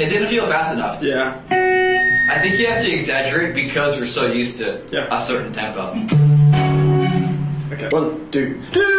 It didn't feel fast enough. Yeah. I think you have to exaggerate because we're so used to Yeah. a certain tempo. Okay. 1, 2.